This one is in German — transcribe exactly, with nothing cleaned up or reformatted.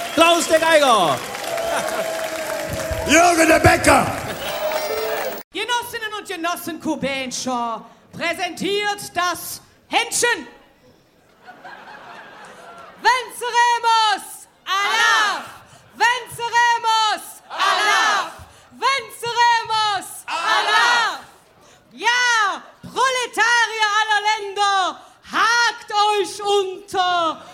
Klaus der Geiger. Jürgen der Bäcker. Genossinnen und Genossen Kubenscher präsentiert das Händchen. Venceremos! Allah! Venceremos! Allah! Venceremos! Allah! Ja, Proletarier aller Länder, hakt euch unter!